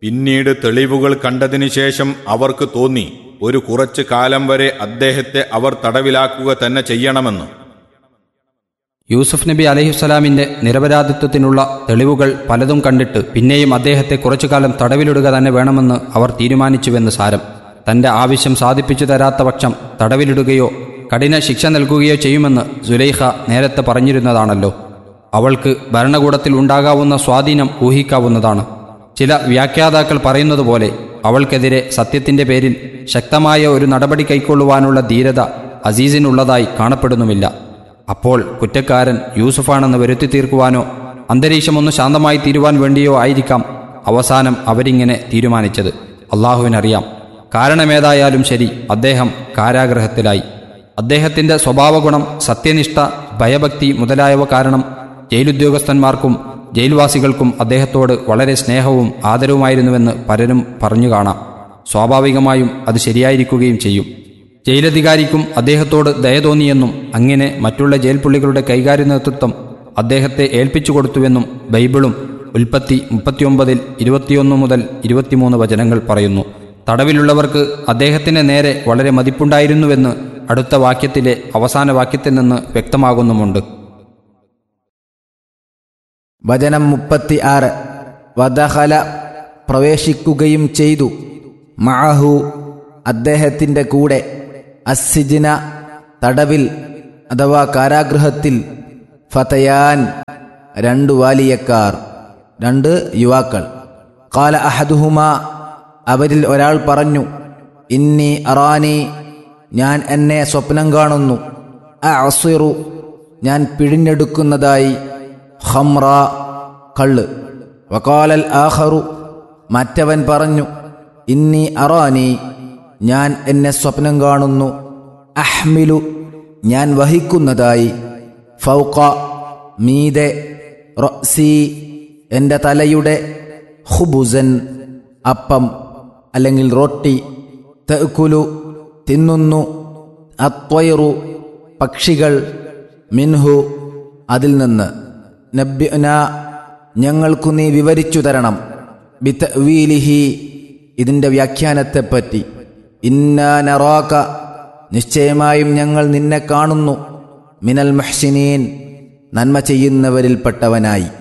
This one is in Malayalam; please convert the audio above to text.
പിന്നീട് തെളിവുകൾ കണ്ടതിനു ശേഷം അവർക്ക് തോന്നി ഒരു കുറച്ചു കാലം വരെ അദ്ദേഹത്തെ അവർ തടവിലാക്കുക തന്നെ ചെയ്യണമെന്ന്. യൂസുഫ് നബി അലൈഹിസ്സലാമിന്റെ നിരപരാധിത്വത്തിനുള്ള തെളിവുകൾ പലതും കണ്ടിട്ട് പിന്നെയും അദ്ദേഹത്തെ കുറച്ചുകാലം തടവിലിടുക തന്നെ വേണമെന്ന് അവർ തീരുമാനിച്ചുവെന്ന് സാരം. തന്റെ ആവശ്യം സാധിപ്പിച്ചു തരാത്ത പക്ഷം തടവിലിടുകയോ കഠിന ശിക്ഷ നൽകുകയോ ചെയ്യുമെന്ന് സുലൈഖ നേരത്തെ പറഞ്ഞിരുന്നതാണല്ലോ. അവൾക്ക് ഭരണകൂടത്തിൽ ഉണ്ടാകാവുന്ന സ്വാധീനം ഊഹിക്കാവുന്നതാണ്. ചില വ്യാഖ്യാതാക്കൾ പറയുന്നതുപോലെ അവൾക്കെതിരെ സത്യത്തിന്റെ പേരിൽ ശക്തമായ ഒരു നടപടി കൈക്കൊള്ളുവാനുള്ള ധീരത അസീസിനുള്ളതായി കാണപ്പെടുന്നുമില്ല. അപ്പോൾ കുറ്റക്കാരൻ യൂസുഫാണെന്ന് വരുത്തി തീർക്കുവാനോ അന്തരീക്ഷമൊന്ന് ശാന്തമായി തീരുവാൻ വേണ്ടിയോ ആയിരിക്കാം അവസാനം അവരിങ്ങനെ തീരുമാനിച്ചത്. അള്ളാഹുവിനറിയാം. കാരണമേതായാലും ശരി, അദ്ദേഹം കാരാഗൃഹത്തിലായി. അദ്ദേഹത്തിന്റെ സ്വഭാവഗുണം, സത്യനിഷ്ഠ, ഭയഭക്തി മുതലായവ കാരണം ജയിലുദ്യോഗസ്ഥന്മാർക്കും ജയിൽവാസികൾക്കും അദ്ദേഹത്തോട് വളരെ സ്നേഹവും ആദരവുമായിരുന്നുവെന്ന് പലരും പറഞ്ഞു കാണാം. സ്വാഭാവികമായും അത് ശരിയായിരിക്കുകയും ചെയ്യും. ജയിലധികാരിക്കും അദ്ദേഹത്തോട് ദയ തോന്നിയെന്നും അങ്ങനെ മറ്റുള്ള ജയിൽ പുള്ളികളുടെ കൈകാര്യ നേതൃത്വം അദ്ദേഹത്തെ ഏൽപ്പിച്ചു കൊടുത്തുവെന്നും ബൈബിളും ഉൽപ്പത്തി 39-21 മുതൽ 23 വചനങ്ങൾ പറയുന്നു. തടവിലുള്ളവർക്ക് അദ്ദേഹത്തിന് നേരെ വളരെ മതിപ്പുണ്ടായിരുന്നുവെന്ന് അടുത്ത വാക്യത്തിലെ അവസാന വാക്യത്തിൽ നിന്ന് വ്യക്തമാകുന്നുമുണ്ട്. വചനം 36. വദഖല പ്രവേശിക്കുകയും ചെയ്തു, മഅഹു അദ്ദേഹത്തിൻ്റെ കൂടെ, അസ്സിജ്ന തടവിൽ അഥവാ കാരാഗൃഹത്തിൽ, ഫതയാൻ രണ്ടു വാലിയക്കാർ, രണ്ട് യുവാക്കൾ. ഖാല അഹദുഹുമാ അവരിൽ ഒരാൾ പറഞ്ഞു, ഇന്നി അറാനി ഞാൻ എന്നെ സ്വപ്നം കാണുന്നു, അഅസിറു ഞാൻ പിഴിഞ്ഞെടുക്കുന്നതായി, ഖംറ കള്ള്. വഖാലൽ ആഖറു മറ്റവൻ പറഞ്ഞു, ഇന്നി അറാനി ഞാൻ എന്നെ സ്വപ്നം കാണുന്നു, അഹ്മിലു ഞാൻ വഹിക്കുന്നതായി, ഫൗഖ മീതെ, റഅ്സി എൻ്റെ തലയുടെ, ഖുബുസൻ അപ്പം അല്ലെങ്കിൽ റൊട്ടി, തഅ്കുലു തിന്നുന്നു, അത്വയറു പക്ഷികൾ, മിൻഹു അതിൽ നിന്ന്, നബ്ബിഅന ഞങ്ങൾക്കു നീ വിവരിച്ചു തരണം, ബിതഅ്വീലിഹി ഇതിൻ്റെ വ്യാഖ്യാനത്തെപ്പറ്റി, ഇന്നാ നറാക നിശ്ചയമായും ഞങ്ങൾ നിന്നെ കാണുന്നു, മിനൽ മുഹ്സിനീൻ നന്മ ചെയ്യുന്നവരിൽപ്പെട്ടവനായി.